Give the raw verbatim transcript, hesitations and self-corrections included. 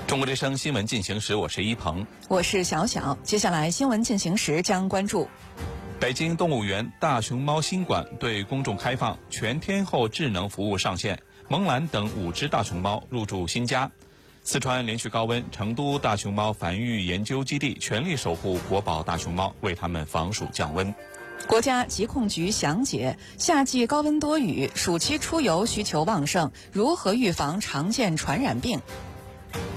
中国之声新闻进行时，我是一鹏， 我是小小。接下来新闻进行时将关注： 北京动物园大熊猫新馆对公众开放，全天候智能服务上线，萌兰等五只大熊猫入住新家。四川连续高温，成都大熊猫繁育研究基地全力守护国宝大熊猫，为它们防暑降温。 国家疾控局详解：夏季高温多雨，暑期出游需求旺盛，如何预防常见传染病？